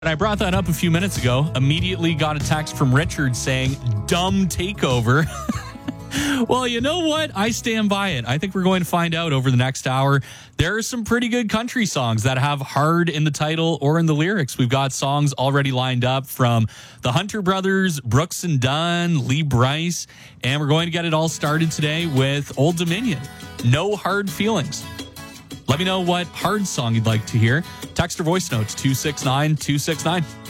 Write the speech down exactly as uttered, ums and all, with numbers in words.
And I brought that up a few minutes ago. Immediately got a text from Richard saying, dumb takeover. Well, you know what? I stand by it. I think we're going to find out over the next hour. There are some pretty good country songs that have hard in the title or in the lyrics. We've got songs already lined up from the Hunter Brothers, Brooks and Dunn, Lee Brice, and we're going to get it all started today with Old Dominion. No Hard Feelings. Let me know what hard song you'd like to hear. Text or voice notes two six nine two six nine.